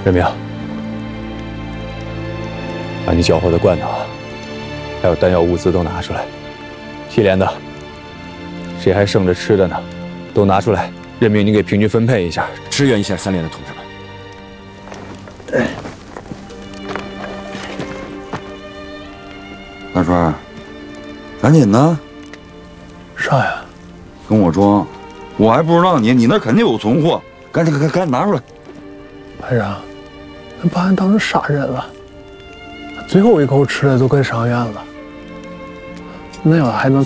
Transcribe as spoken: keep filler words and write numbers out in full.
任明，把你缴获的罐头，还有弹药物资都拿出来。西连的，谁还剩着吃的呢？都拿出来。任命你给平均分配一下，支援一下三连的同志们。 哎，大川，赶紧的。 啥呀？ 跟我装，我还不知道你，你那肯定有存货，赶紧赶赶紧拿出来。 排长，那把俺当成杀人了，最后一口吃的都给伤员了，那要还能